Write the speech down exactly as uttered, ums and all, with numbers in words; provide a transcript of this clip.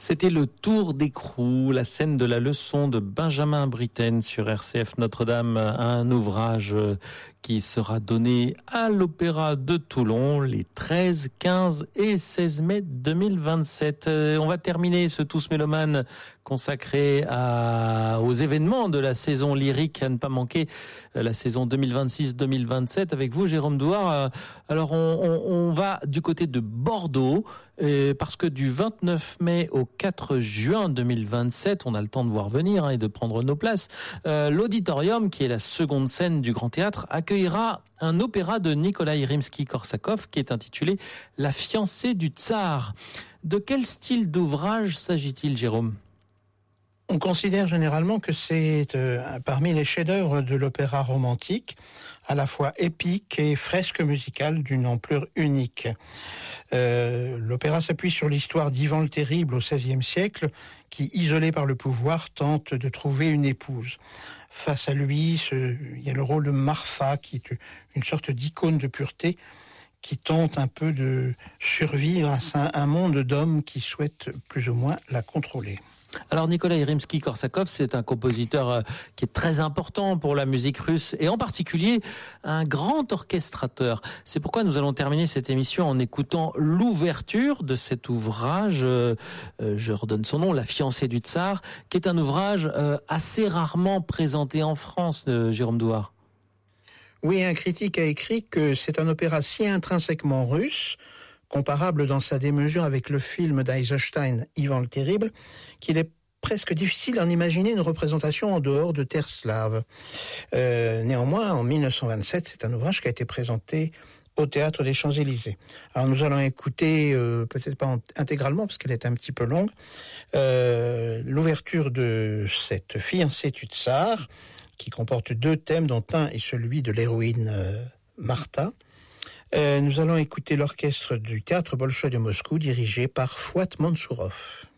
C'était le Tour d'écrou, la scène de la leçon de Benjamin Britten sur R C F Notre-Dame, un ouvrage qui sera donné à l'Opéra de Toulon les treize, quinze et seize mai deux mille vingt-sept. On va terminer ce Tous Mélomanes consacré à, aux événements de la saison lyrique à ne pas manquer, la saison deux mille vingt-six deux mille vingt-sept avec vous, Jérôme Douard. Alors on, on, on va du côté de Bordeaux parce que du vingt-neuf mai au quatre juin deux mille vingt-sept, on a le temps de voir venir hein, et de prendre nos places. Euh, l'Auditorium, qui est la seconde scène du Grand Théâtre, accueillera un opéra de Nikolai Rimsky-Korsakov qui est intitulé « La fiancée du tsar ». De quel style d'ouvrage s'agit-il, Jérôme ? On considère généralement que c'est euh, parmi les chefs-d'œuvre de l'opéra romantique, à la fois épique et fresque musicale d'une ampleur unique. Euh, l'opéra s'appuie sur l'histoire d'Ivan le Terrible au seizième siècle, qui, isolé par le pouvoir, tente de trouver une épouse. Face à lui, ce, il y a le rôle de Marfa, qui est une sorte d'icône de pureté, qui tente un peu de survivre à un monde d'hommes qui souhaitent plus ou moins la contrôler. Alors Nikolai Rimsky-Korsakov, c'est un compositeur qui est très important pour la musique russe et en particulier un grand orchestrateur. C'est pourquoi nous allons terminer cette émission en écoutant l'ouverture de cet ouvrage, euh, je redonne son nom, La fiancée du tsar, qui est un ouvrage euh, assez rarement présenté en France, euh, Jérôme Douard. Oui, un critique a écrit que c'est un opéra si intrinsèquement russe, comparable dans sa démesure avec le film d'Eisenstein, Ivan le Terrible, qu'il est presque difficile d'en imaginer une représentation en dehors de terre slave. Euh, néanmoins, en mille neuf cent vingt-sept, c'est un ouvrage qui a été présenté au Théâtre des Champs-Élysées. Alors nous allons écouter, euh, peut-être pas intégralement parce qu'elle est un petit peu longue, euh, l'ouverture de cette fiancée du tsar, qui comporte deux thèmes, dont un est celui de l'héroïne euh, Martha. Euh, nous allons écouter l'orchestre du Théâtre Bolchoï de Moscou, dirigé par Fouad Mansourov.